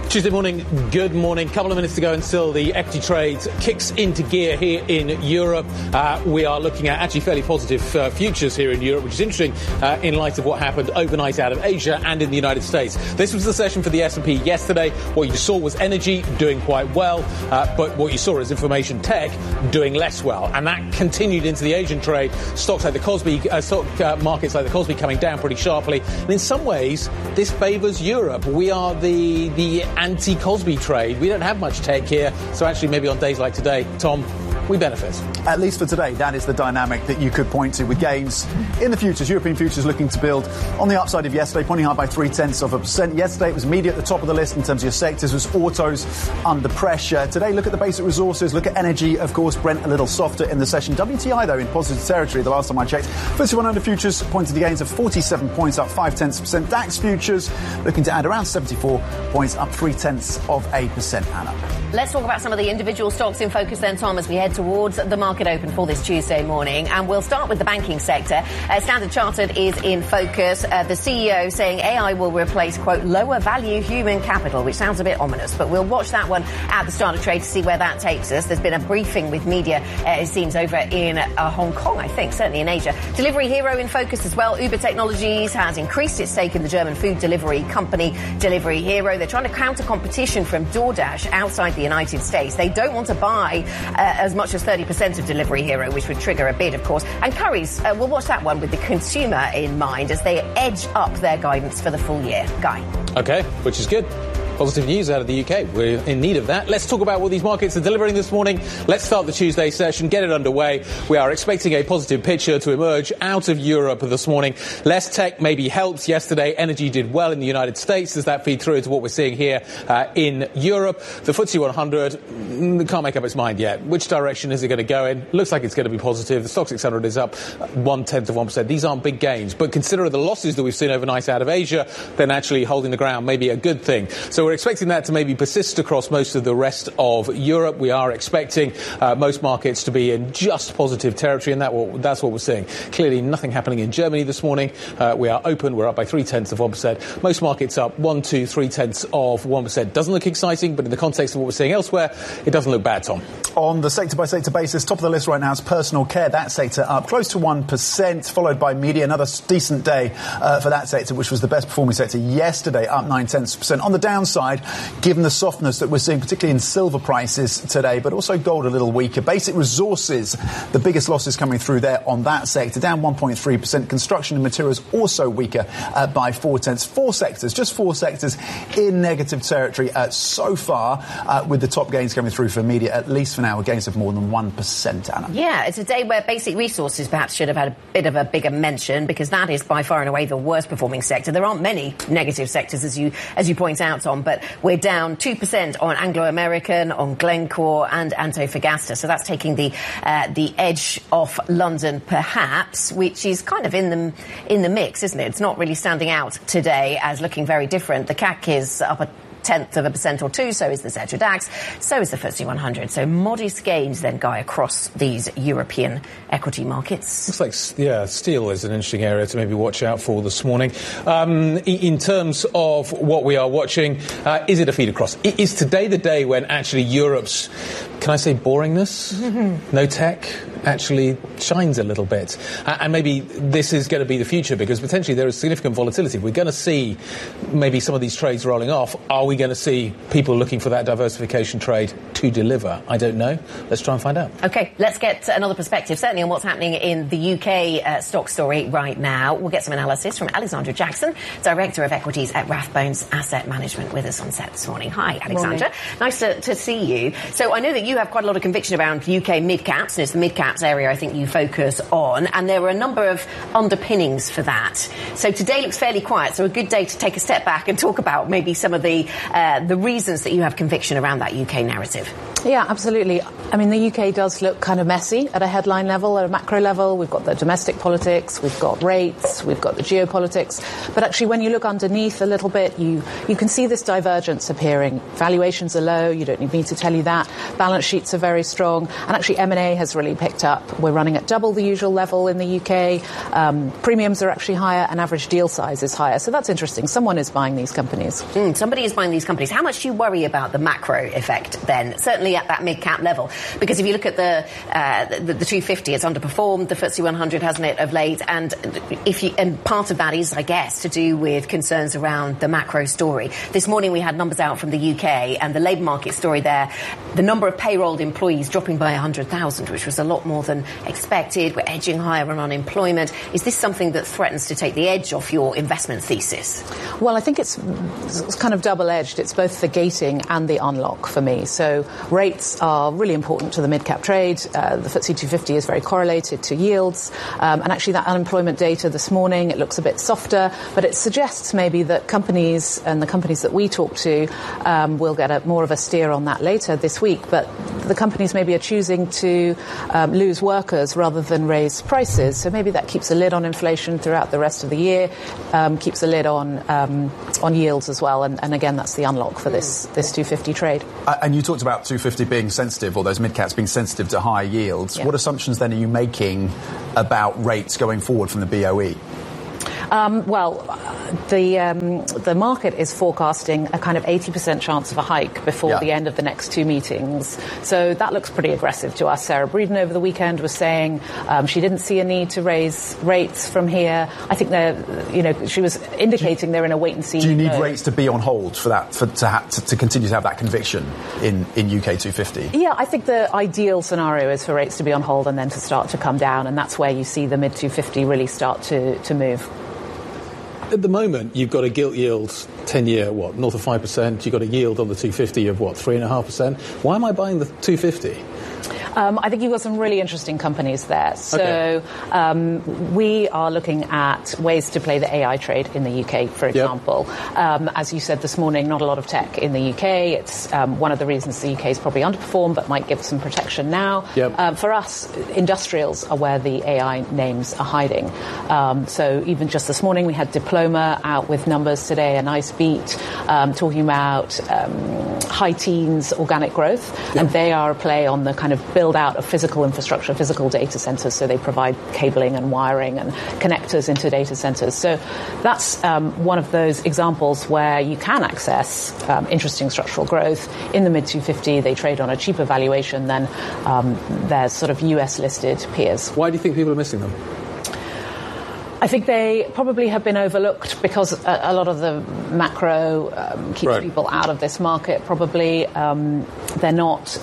Tuesday morning, good morning. Couple of minutes to go until the equity trade kicks into gear here in Europe. We are looking at actually fairly positive futures here in Europe, which is interesting in light of what happened overnight out of Asia and in the United States. This was the session for the S&P yesterday. What you saw was energy doing quite well, but what you saw is information tech doing less well. And that continued into the Asian trade. Stocks like the Kospi, markets like the Kospi coming down pretty sharply. And in some ways, this favours Europe. We are the anti-Kospi trade. We don't have much tech here, so actually maybe on days like today, Tom, we benefit. At least for today, that is the dynamic that you could point to with gains in the futures. European futures looking to build on the upside of yesterday, pointing high by 0.3%. Yesterday it was media at the top of the list in terms of your sectors, was autos under pressure. Today, look at the basic resources, look at energy, of course, Brent a little softer in the session. WTI, though, in positive territory the last time I checked. FTSE 100 futures pointed to gains of 47 points, up 0.5%. DAX futures looking to add around 74 points, up 0.3%, Anna. Let's talk about some of the individual stocks in focus then, Tom, as we head towards the market open for this Tuesday morning. And we'll start with the banking sector. Standard Chartered is in focus. The CEO saying AI will replace, quote, lower value human capital, which sounds a bit ominous. But we'll watch that one at the start of trade to see where that takes us. There's been a briefing with media, it seems, over in Hong Kong, I think, certainly in Asia. Delivery Hero in focus as well. Uber Technologies has increased its stake in the German food delivery company Delivery Hero. They're trying to counter competition from DoorDash outside the United States. They don't want to buy as much as 30% of Delivery Hero, which would trigger a bid, of course. And Currys, we'll watch that one with the consumer in mind as they edge up their guidance for the full year. Guy. OK, which is good. Positive news out of the UK. We're in need of that. Let's talk about what these markets are delivering this morning. Let's start the Tuesday session, get it underway. We are expecting a positive picture to emerge out of Europe this morning. Less tech maybe helps. Yesterday, energy did well in the United States. Does that feed through into what we're seeing here in Europe? The FTSE 100 can't make up its mind yet. Which direction is it going to go in? Looks like it's going to be positive. The Stoxx 600 is up 0.1%. These aren't big gains, but consider the losses that we've seen overnight out of Asia, then actually holding the ground may be a good thing. So we're expecting that to maybe persist across most of the rest of Europe. We are expecting most markets to be in just positive territory, and that's what we're seeing. Clearly nothing happening in Germany this morning. We are open. We're up by 0.3%. Most markets up 0.3%. Doesn't look exciting, but in the context of what we're seeing elsewhere, it doesn't look bad, Tom. On the sector-by-sector basis, top of the list right now is personal care. That sector up close to 1%, followed by media. Another decent day for that sector, which was the best performing sector yesterday, up 0.9%. On the downside, given the softness that we're seeing, particularly in silver prices today, but also gold a little weaker. Basic resources, the biggest losses coming through there on that sector, down 1.3%. Construction and materials also weaker by 0.4%. Just four sectors in negative territory so far, with the top gains coming through for media, at least for now, gains of more than 1%, Anna. Yeah, it's a day where basic resources perhaps should have had a bit of a bigger mention, because that is by far and away the worst performing sector. There aren't many negative sectors, as you point out, Tom, but we're down 2% on Anglo-American, on Glencore and Antofagasta. So that's taking the edge off London, perhaps, which is kind of in the mix, isn't it? It's not really standing out today as looking very different. The CAC is up a 0.1% or 2%, so is the Xetra DAX, so is the FTSE 100. So modest gains then, Guy, across these European equity markets. Looks like, yeah, steel is an interesting area to maybe watch out for this morning. In terms of what we are watching, is it a feed across? Is today the day when actually Europe's, can I say boringness? No tech actually shines a little bit. And maybe this is going to be the future, because potentially there is significant volatility. We're going to see maybe some of these trades rolling off. Are we going to see people looking for that diversification trade to deliver? I don't know. Let's try and find out. OK, let's get another perspective, certainly on what's happening in the UK stock story right now. We'll get some analysis from Alexandra Jackson, Director of Equities at Rathbones Asset Management, with us on set this morning. Hi, Alexandra. Nice to see you. So I know that you have quite a lot of conviction around UK mid-caps, and it's the mid-caps area I think you focus on, and there were a number of underpinnings for that. So today looks fairly quiet, so a good day to take a step back and talk about maybe some of the reasons that you have conviction around that UK narrative. positive. Yeah, absolutely. I mean, the UK does look kind of messy at a headline level, at a macro level. We've got the domestic politics, we've got rates, we've got the geopolitics. But actually, when you look underneath a little bit, you can see this divergence appearing. Valuations are low. You don't need me to tell you that. Balance sheets are very strong. And actually, M&A has really picked up. We're running at double the usual level in the UK. Premiums are actually higher and average deal size is higher. So that's interesting. Someone is buying these companies. Somebody is buying these companies. How much do you worry about the macro effect then? Certainly at that mid-cap level. Because if you look at the 250, it's underperformed. The FTSE 100 hasn't it of late. And part of that is, I guess, to do with concerns around the macro story. This morning we had numbers out from the UK and the labour market story there. The number of payrolled employees dropping by 100,000, which was a lot more than expected. We're edging higher on unemployment. Is this something that threatens to take the edge off your investment thesis? Well, I think it's kind of double-edged. It's both the gating and the unlock for me. So rates are really important to the mid-cap trade. The FTSE 250 is very correlated to yields. And actually that unemployment data this morning, it looks a bit softer, but it suggests maybe that companies and the companies that we talk to will get more of a steer on that later this week. But the companies maybe are choosing to lose workers rather than raise prices. So maybe that keeps a lid on inflation throughout the rest of the year, keeps a lid on yields as well. And again, that's the unlock for this 250 trade. And you talked about 250 being sensitive, or those mid-caps being sensitive to high yields. Yeah. What assumptions then are you making about rates going forward from the BOE? The market is forecasting a kind of 80% chance of a hike before the end of the next two meetings. So that looks pretty aggressive to us. Sarah Breeden over the weekend was saying she didn't see a need to raise rates from here. I think she was indicating they're in a wait-and-see Do you need mode. rates to be on hold for that, to continue to have that conviction in UK 250? Yeah, I think the ideal scenario is for rates to be on hold and then to start to come down, and that's where you see the mid-250 really start to move. At the moment, you've got a gilt yield 10-year, north of 5%. You've got a yield on the 250 of 3.5%. Why am I buying the 250? I think you've got some really interesting companies there. So we are looking at ways to play the AI trade in the UK, for example. As you said this morning, not a lot of tech in the UK. It's one of the reasons the UK is probably underperformed, but might give some protection now. For us, industrials are where the AI names are hiding. So even just this morning, we had Diploma out with numbers today, a nice beat, talking about high teens organic growth. And they are a play on the kind of build out of physical infrastructure, physical data centers, so they provide cabling and wiring and connectors into data centers. So that's one of those examples where you can access interesting structural growth. In the mid-250, they trade on a cheaper valuation than their sort of US-listed peers. Why do you think people are missing them? I think they probably have been overlooked because a lot of the macro keeps people out of this market. Probably they're not.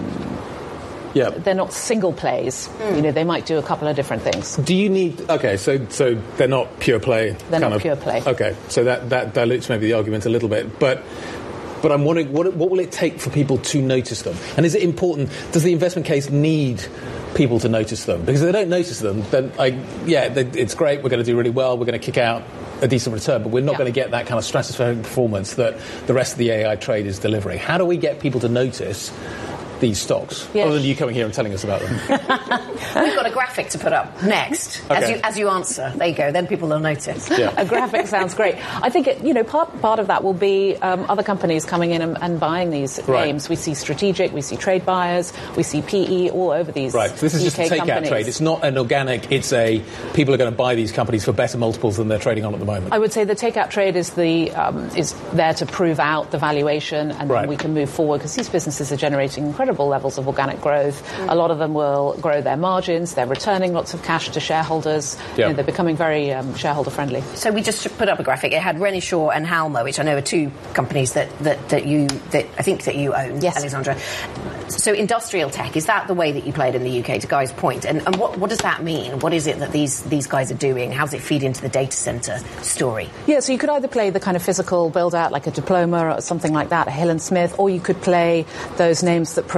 They're not single plays. They might do a couple of different things. Do you need... Okay, so they're not pure play. They're not pure play. Okay, so that dilutes maybe the argument a little bit. But I'm wondering, what will it take for people to notice them? And is it important... Does the investment case need people to notice them? Because if they don't notice them, then, it's great, we're going to do really well, we're going to kick out a decent return, but we're not going to get that kind of stratospheric performance that the rest of the AI trade is delivering. How do we get people to notice these stocks, other than you coming here and telling us about them? We've got a graphic to put up next as you answer. There you go. Then people will notice. A graphic sounds great. I think part of that will be other companies coming in and buying these names. We see strategic, we see trade buyers, we see PE all over these. Right. So this is UK just a takeout trade. It's not an organic. It's people are going to buy these companies for better multiples than they're trading on at the moment. I would say the takeout trade is is there to prove out the valuation, and then we can move forward because these businesses are generating incredible levels of organic growth. A lot of them will grow their margins. They're returning lots of cash to shareholders. They're becoming very shareholder friendly. So we just put up a graphic. It had Renishaw and Halma, which I know are two companies that I think that you own, Alexandra. So industrial tech, is that the way that you play it in the UK, to Guy's point? And what does that mean? What is it that these guys are doing? How does it feed into the data centre story? Yeah, so you could either play the kind of physical build-out like a Diploma or something like that, a Hill & Smith, or you could play those names that provide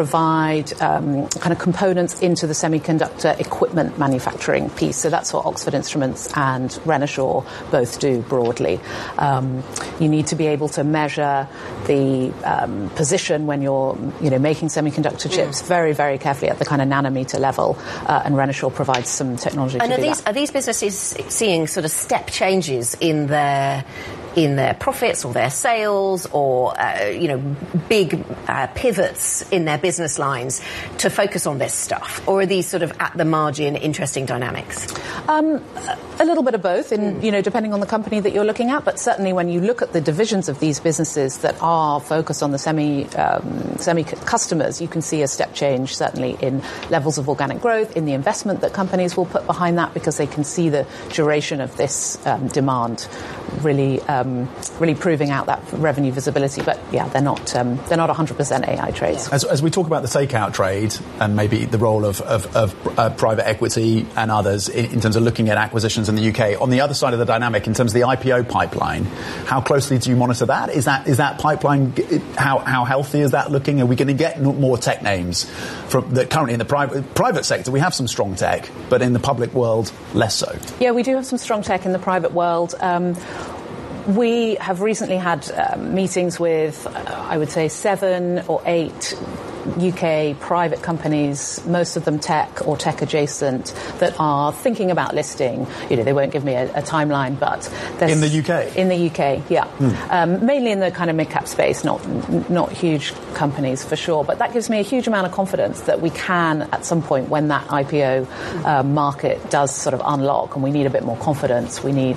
provide kind of components into the semiconductor equipment manufacturing piece. So that's what Oxford Instruments and Renishaw both do broadly. You need to be able to measure the position when you're making semiconductor chips very, very carefully at the kind of nanometer level, and Renishaw provides some technology to do that. Are these businesses seeing sort of step changes in their profits or their sales, or big pivots in their business lines to focus on this stuff, or are these sort of at the margin interesting dynamics? A little bit of both, depending on the company that you're looking at. But certainly, when you look at the divisions of these businesses that are focused on the semi customers, you can see a step change certainly in levels of organic growth, in the investment that companies will put behind that, because they can see the duration of this demand really proving out that revenue visibility. But yeah, they're not 100% AI trades. As we talk about the takeout trade and maybe the role of private equity and others in terms of looking at acquisitions in the UK, on the other side of the dynamic, in terms of the IPO pipeline, how closely do you monitor that? Is that pipeline, how healthy is that looking? Are we going to get more tech names from that currently in the private sector? We have some strong tech, but in the public world, less so. Yeah, we do have some strong tech in the private world. We have recently had meetings with, I would say, 7 or 8 UK private companies, most of them tech or tech adjacent, that are thinking about listing. They won't give me a timeline, but in the UK. In the UK, yeah, mainly in the kind of mid-cap space, not huge companies for sure. But that gives me a huge amount of confidence that we can, at some point, when that IPO market does sort of unlock, and we need a bit more confidence, we need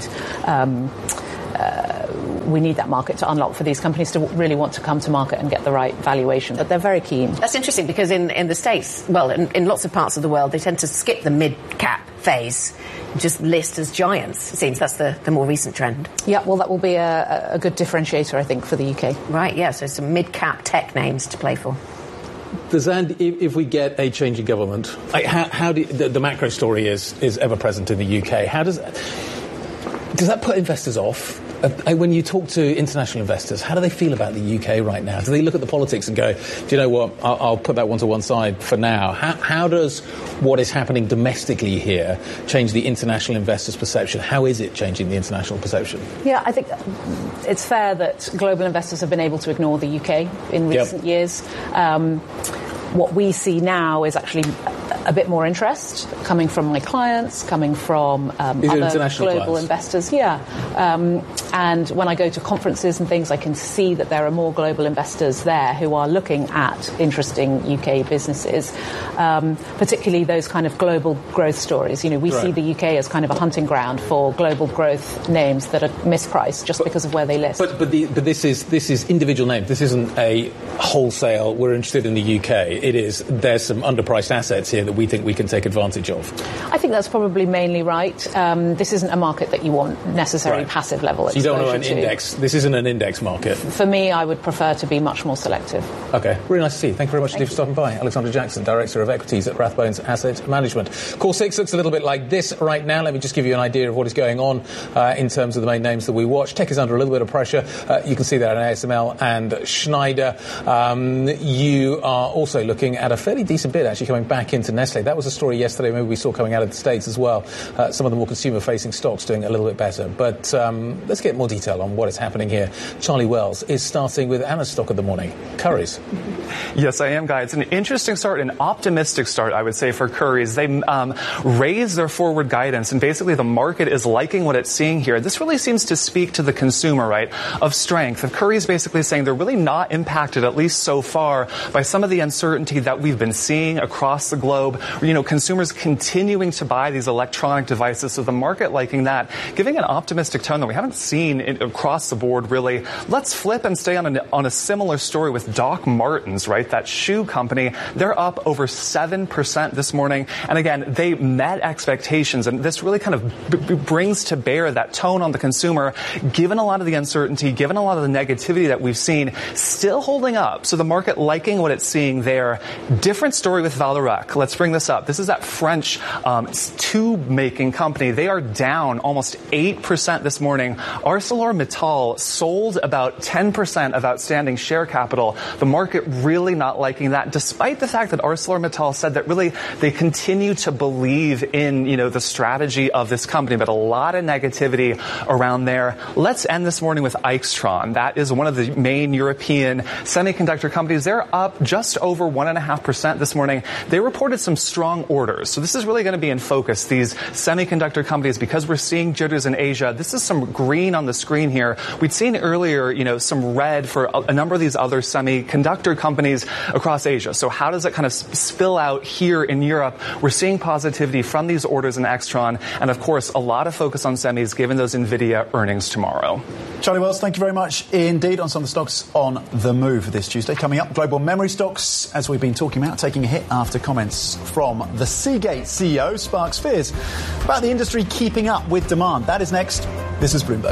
that market to unlock for these companies to really want to come to market and get the right valuation. But they're very keen. That's interesting, because in the States, well, in lots of parts of the world, they tend to skip the mid-cap phase, just list as giants. It seems that's the more recent trend. Yeah, well, that will be a good differentiator, I think, for the UK. Right, yeah, so some mid-cap tech names to play for. If we get a change in government, how do the macro story is ever present in the UK? How does that put investors off? When you talk to international investors, how do they feel about the UK right now? Do they look at the politics and go, do you know what, I'll put that one to one side for now? How does what is happening domestically here change the international investors' perception? How is it changing the international perception? Yeah, I think it's fair that global investors have been able to ignore the UK in recent years. What we see now is actually a bit more interest coming from my clients, coming from other global investors. Yeah. And when I go to conferences and things, I can see that there are more global investors there who are looking at interesting UK businesses, particularly those kind of global growth stories. We see the UK as kind of a hunting ground for global growth names that are mispriced just because of where they list. But this is individual names. This isn't a wholesale, we're interested in the UK. There's some underpriced assets here that we think we can take advantage of. I think that's probably mainly right. This isn't a market that you want necessarily passive level exposure to. You don't want an index. This isn't an index market. For me, I would prefer to be much more selective. Okay. Really nice to see you. Thank you very much indeed for stopping by. Alexandra Jackson, Director of Equities at Rathbones Asset Management. Core 6 looks a little bit like this right now. Let me just give you an idea of what is going on in terms of the main names that we watch. Tech is under a little bit of pressure. You can see that in ASML and Schneider. You are also looking at a fairly decent bid actually coming back into Nestle. That was a story yesterday maybe we saw coming out of the States as well. Some of the more consumer-facing stocks doing a little bit better. But let's get more detail on what is happening here. Charlie Wells is starting with Anna's stock of the morning, Currys. Yes, I am, Guy. It's an interesting start, an optimistic start, I would say, for Currys. They raised their forward guidance, and basically the market is liking what it's seeing here. This really seems to speak to the consumer, right, of strength. Of Currys basically saying they're really not impacted, at least so far, by some of the uncertainty that we've been seeing across the globe. Consumers continuing to buy these electronic devices, so the market liking that, giving an optimistic tone that we haven't seen across the board, really. Let's flip and stay on a similar story with Doc Martens, right, that shoe company. They're up over 7% this morning, and again, they met expectations, and this really kind of brings to bear that tone on the consumer, given a lot of the uncertainty, given a lot of the negativity that we've seen, still holding up. So the market liking what it's seeing there. Different story with Vallourec. Let's bring this up. This is that French tube-making company. They are down almost 8% this morning, ArcelorMittal sold about 10% of outstanding share capital. The market really not liking that, despite the fact that ArcelorMittal said that really they continue to believe in, the strategy of this company, but a lot of negativity around there. Let's end this morning with Aixtron. That is one of the main European semiconductor companies. They're up just over 1.5% this morning. They reported some strong orders. So this is really going to be in focus, these semiconductor companies, because we're seeing jitters in Asia. This is some green on the screen here. We'd seen earlier, some red for a number of these other semiconductor companies across Asia. So how does it kind of spill out here in Europe? We're seeing positivity from these orders in Aixtron, and of course, a lot of focus on semis given those NVIDIA earnings tomorrow. Charlie Wells, thank you very much indeed on some of the stocks on the move this Tuesday. Coming up, global memory stocks, as we've been talking about, taking a hit after comments from the Seagate CEO, sparks fears about the industry keeping up with demand. That is next. This is Bloomberg.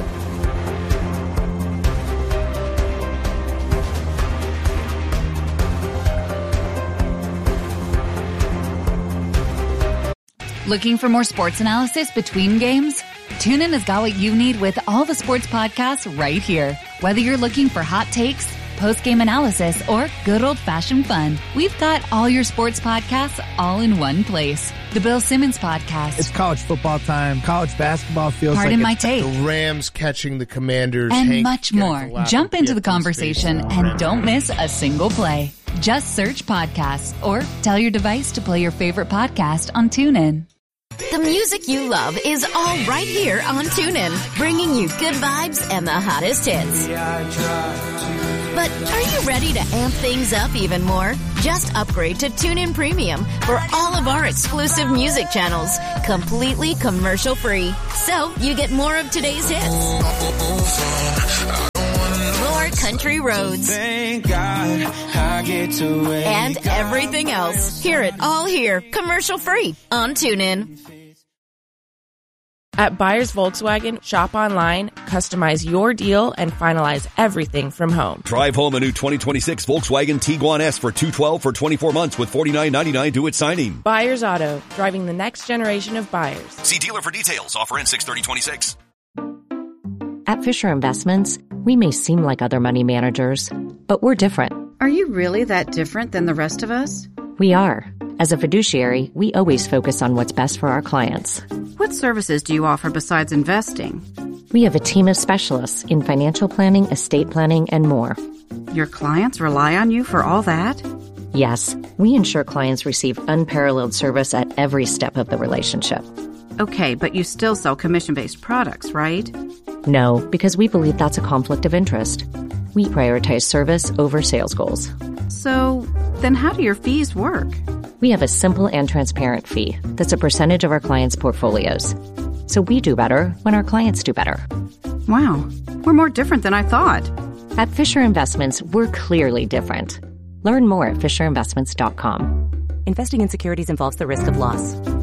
Looking for more sports analysis between games? TuneIn has got what you need with all the sports podcasts right here. Whether you're looking for hot takes, post-game analysis, or good old-fashioned fun, we've got all your sports podcasts all in one place. The Bill Simmons Podcast. It's college football time. College basketball feels Pardon my take. The Rams catching the Commanders. And much more. Jump into the conversation and don't miss a single play. Just search podcasts or tell your device to play your favorite podcast on TuneIn. The music you love is all right here on TuneIn, bringing you good vibes and the hottest hits. But are you ready to amp things up even more? Just upgrade to TuneIn Premium for all of our exclusive music channels, completely commercial-free. So you get more of today's hits, more country roads, thank God I get to and everything else. Hear it all here, commercial-free on TuneIn. At Buyers Volkswagen, shop online, customize your deal, and finalize everything from home. Drive home a new 2026 Volkswagen Tiguan S for $212 for 24 months with $49.99 due at signing. Buyers Auto, driving the next generation of buyers. See dealer for details. Offer ends 6/30/26. At Fisher Investments, we may seem like other money managers, but we're different. Are you really that different than the rest of us? We are. As a fiduciary, we always focus on what's best for our clients. What services do you offer besides investing? We have a team of specialists in financial planning, estate planning, and more. Your clients rely on you for all that? Yes, we ensure clients receive unparalleled service at every step of the relationship. Okay, but you still sell commission-based products, right? No, because we believe that's a conflict of interest. We prioritize service over sales goals. So, then how do your fees work? We have a simple and transparent fee that's a percentage of our clients' portfolios. So we do better when our clients do better. Wow, we're more different than I thought. At Fisher Investments, we're clearly different. Learn more at FisherInvestments.com. Investing in securities involves the risk of loss.